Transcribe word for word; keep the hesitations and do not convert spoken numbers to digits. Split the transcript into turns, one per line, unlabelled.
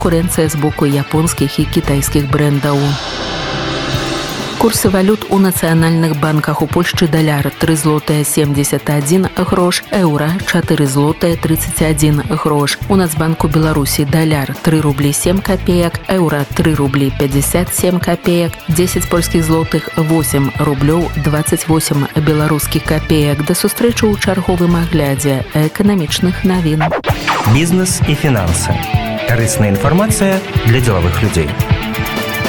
конкурэнцыя з боку японскіх і кітайскіх брэндаў. Курсы валют у нацыянальных банках. У Польшчы даляр тры злотыя семьдесят один грош, еўра чатыры злотыя тридцать один грош. У Нацбанку Беларусі даляр тры рублі сем копеек, еўра тры рублі пятьдесят семь копеек, десять польскіх злотых восемь рублёў двадцать восемь беларускіх копеек. Да сустрэчы ў чарговым аглядзе эканамічных навін.
Бізнес і фінансы. Карысная інфармацыя для дзелавых людзей.